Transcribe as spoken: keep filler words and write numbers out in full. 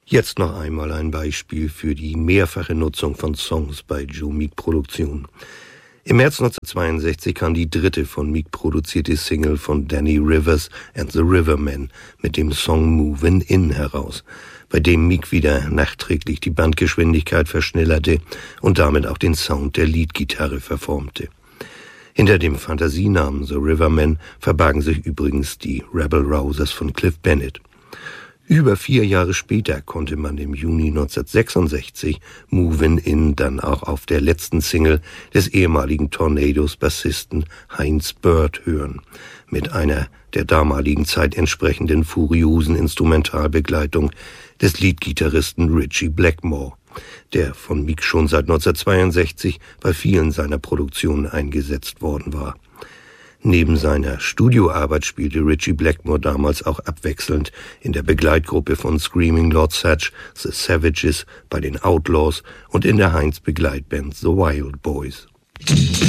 Jetzt noch einmal ein Beispiel für die mehrfache Nutzung von Songs bei Joe Meek-Produktionen. Im März neunzehnhundertzweiundsechzig kam die dritte von Meek produzierte Single von Danny Rivers and the Rivermen mit dem Song Movin' In heraus, bei dem Meek wieder nachträglich die Bandgeschwindigkeit verschnellerte und damit auch den Sound der Leadgitarre verformte. Hinter dem Fantasienamen The Rivermen verbargen sich übrigens die Rebel Rousers von Cliff Bennett. Über vier Jahre später konnte man im Juni neunzehnhundertsechsundsechzig Movin' In dann auch auf der letzten Single des ehemaligen Tornados-Bassisten Heinz Bird hören, mit einer der damaligen Zeit entsprechenden furiosen Instrumentalbegleitung des Leadgitarristen Ritchie Blackmore, der von Meek schon seit neunzehnhundertzweiundsechzig bei vielen seiner Produktionen eingesetzt worden war. Neben seiner Studioarbeit spielte Ritchie Blackmore damals auch abwechselnd in der Begleitgruppe von Screaming Lord Sutch, The Savages, bei den Outlaws und in der Heinz-Begleitband The Wild Boys.